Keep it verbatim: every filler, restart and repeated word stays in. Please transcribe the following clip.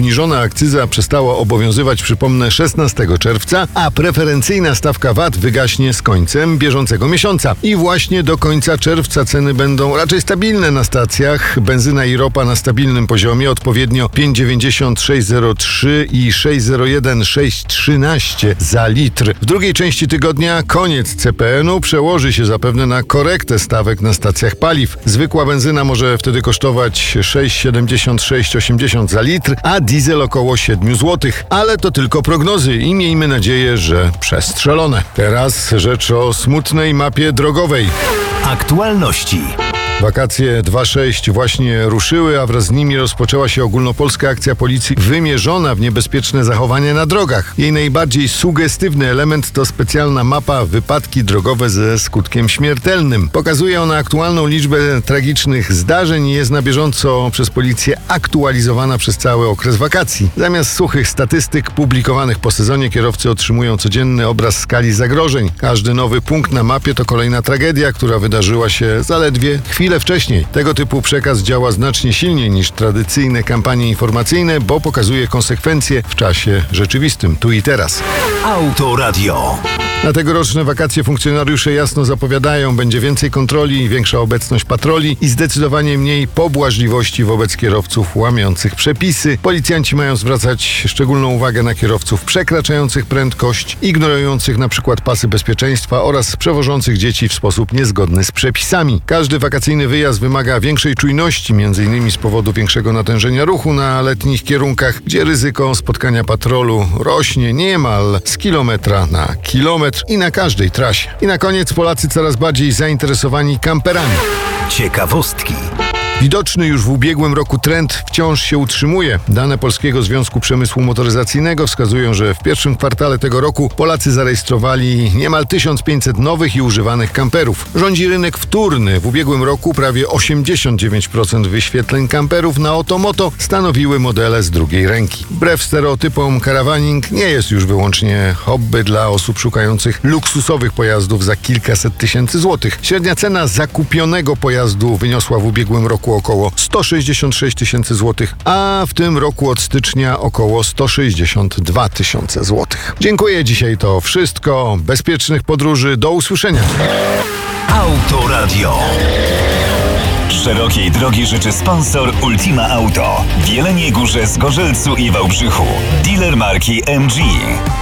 Obniżona akcyza przestała obowiązywać, przypomnę, szesnastego czerwca, a preferencyjna stawka V A T wygaśnie z końcem bieżącego miesiąca. I właśnie do końca czerwca ceny będą raczej stabilne na stacjach. Benzyna i ropa na stabilnym poziomie, odpowiednio pięć dziewięćdziesiąt, sześć zero trzy i sześć zero jeden, sześć trzynaście za litr. W drugiej części tygodnia koniec C P N u przełoży się zapewne na korektę stawek na stacjach paliw. Zwykła benzyna może wtedy kosztować sześć siedemdziesiąt, sześć osiemdziesiąt za litr, a diesel około siedem złotych. Ale to tylko prognozy i miejmy nadzieję, że przestrzelone. Teraz rzecz o smutnej mapie drogowej. Aktualności. Wakacje dwa sześć właśnie ruszyły, a wraz z nimi rozpoczęła się ogólnopolska akcja policji wymierzona w niebezpieczne zachowania na drogach. Jej najbardziej sugestywny element to specjalna mapa wypadki drogowe ze skutkiem śmiertelnym. Pokazuje ona aktualną liczbę tragicznych zdarzeń i jest na bieżąco przez policję aktualizowana przez cały okres wakacji. Zamiast suchych statystyk publikowanych po sezonie, kierowcy otrzymują codzienny obraz skali zagrożeń. Każdy nowy punkt na mapie to kolejna tragedia, która wydarzyła się zaledwie chwilę wcześniej. Tego typu przekaz działa znacznie silniej niż tradycyjne kampanie informacyjne, bo pokazuje konsekwencje w czasie rzeczywistym, tu i teraz. Autoradio. Na tegoroczne wakacje funkcjonariusze jasno zapowiadają, będzie więcej kontroli, większa obecność patroli i zdecydowanie mniej pobłażliwości wobec kierowców łamiących przepisy. Policjanci mają zwracać szczególną uwagę na kierowców przekraczających prędkość, ignorujących na przykład pasy bezpieczeństwa oraz przewożących dzieci w sposób niezgodny z przepisami. Każdy wakacyjny wyjazd wymaga większej czujności, między innymi z powodu większego natężenia ruchu na letnich kierunkach, gdzie ryzyko spotkania patrolu rośnie niemal z kilometra na kilometr i na każdej trasie. I na koniec Polacy coraz bardziej zainteresowani kamperami. Ciekawostki. Widoczny już w ubiegłym roku trend wciąż się utrzymuje. Dane Polskiego Związku Przemysłu Motoryzacyjnego wskazują, że w pierwszym kwartale tego roku Polacy zarejestrowali niemal tysiąc pięćset nowych i używanych kamperów. Rządzi rynek wtórny. W ubiegłym roku prawie osiemdziesiąt dziewięć procent wyświetleń kamperów na Otomoto stanowiły modele z drugiej ręki. Wbrew stereotypom, caravaning nie jest już wyłącznie hobby dla osób szukających luksusowych pojazdów za kilkaset tysięcy złotych. Średnia cena zakupionego pojazdu wyniosła w ubiegłym roku około sto sześćdziesiąt sześć tysięcy złotych, a w tym roku od stycznia około sto sześćdziesiąt dwa tysiące złotych. Dziękuję, dzisiaj to wszystko. Bezpiecznych podróży, do usłyszenia. Autoradio. Szerokiej drogi życzy sponsor Ultima Auto. W Jeleniej Górze, Zgorzelcu i Wałbrzychu. Dealer marki M G.